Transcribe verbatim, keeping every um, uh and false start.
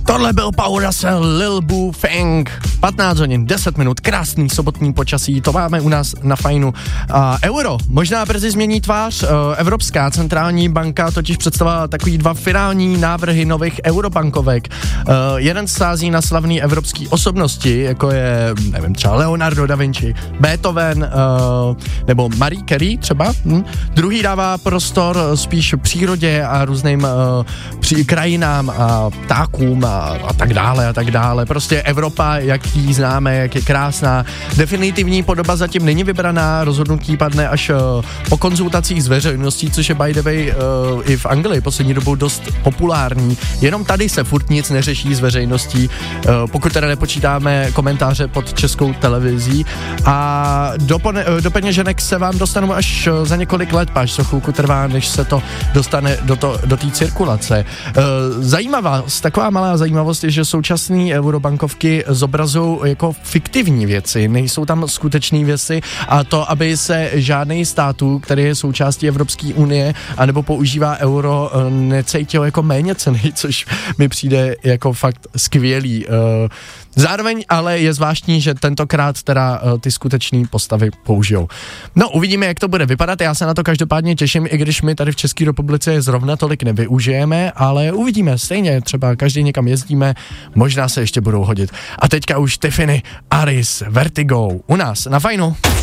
Tohle byl Paul Russell, Lil Boo Feng. patnáct hodin, deset minut, krásný sobotní počasí, to máme u nás na Fajnu. A euro možná brzy změní tvář. Evropská centrální banka totiž představila takový dva finální návrhy nových eurobankovek. Jeden sází na slavný evropský osobnosti, jako je, nevím, třeba Leonardo da Vinci, Beethoven nebo Marie Curie třeba. Hm. Druhý dává prostor spíš přírodě a různým při krajinám a ptákům a, a tak dále a tak dále. Prostě Evropa, jak ji známe, jak je krásná. Definitivní podoba zatím není vybraná, rozhodnutí padne až uh, po konzultacích s veřejností, což je by the way uh, i v Anglii poslední dobou dost populární. Jenom tady se furt nic neřeší s veřejností, uh, pokud teda nepočítáme komentáře pod Českou televizí. A do, pone- do peněženek se vám dostanou až uh, za několik let, až to chvilku trvá, než se to dostane do té do cirkulace. Uh, zajímavá, taková malá zajímavost je, že současné eurobankovky zobrazují jako fiktivní věci, nejsou tam skutečné věci a to, aby se žádný států, který je součástí Evropské unie anebo používá euro, necítil jako méně ceny, což mi přijde jako fakt skvělý. Zároveň ale je zvláštní, že tentokrát teda ty skutečné postavy použijou. No, uvidíme, jak to bude vypadat, já se na to každopádně těším, i když my tady v České republice je zrovna tolik nevyužijeme, ale uvidíme, stejně třeba každý někam jezdíme, možná se ještě budou hodit. A teďka už Tiffany, Aris, Vertigo, u nás na Fajnu.